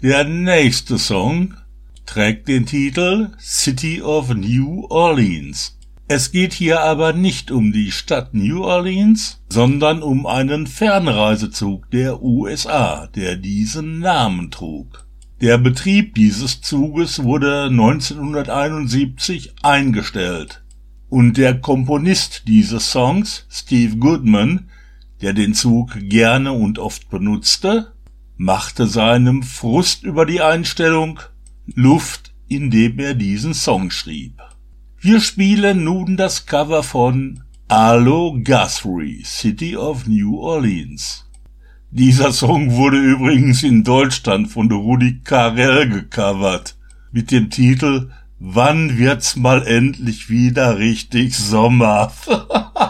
Der nächste Song trägt den Titel City of New Orleans. Es geht hier aber nicht um die Stadt New Orleans, sondern um einen Fernreisezug der USA, der diesen Namen trug. Der Betrieb dieses Zuges wurde 1971 eingestellt und der Komponist dieses Songs, Steve Goodman, der den Zug gerne und oft benutzte, machte seinem Frust über die Einstellung Luft, indem er diesen Song schrieb. Wir spielen nun das Cover von Arlo Guthrie, City of New Orleans. Dieser Song wurde übrigens in Deutschland von Rudi Carrell gecovert, mit dem Titel Wann wird's mal endlich wieder richtig Sommer?